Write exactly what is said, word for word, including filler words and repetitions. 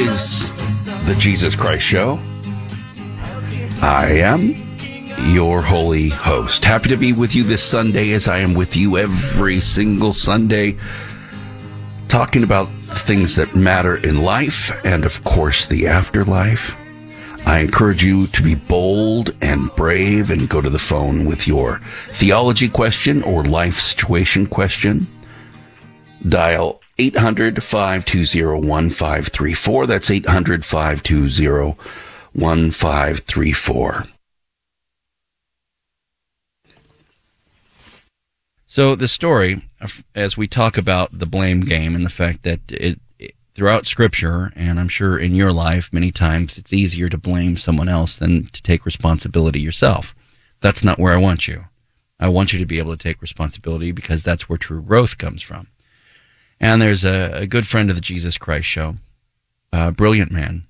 is the Jesus Christ Show. I am your holy host. Happy to be with you this Sunday, as I am with you every single Sunday, talking about things that matter in life and, of course, the afterlife. I encourage you to be bold and brave and go to the phone with your theology question or life situation question. Dial eight hundred, five two zero, one five three four. That's eight hundred, five two zero, one five three four. So the story, as we talk about the blame game and the fact that it, it, throughout Scripture, and I'm sure in your life, many times it's easier to blame someone else than to take responsibility yourself. That's not where I want you. I want you to be able to take responsibility, because that's where true growth comes from. And there's a, a good friend of the Jesus Christ Show, a brilliant man,